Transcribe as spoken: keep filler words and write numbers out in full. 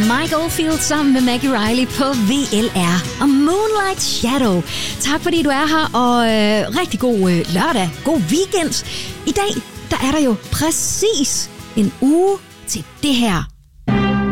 Mike Oldfield sammen med Maggie Riley på V L R og Moonlight Shadow. Tak fordi du er her, og øh, rigtig god øh, lørdag, god weekend. I dag, der er der jo præcis en uge til det her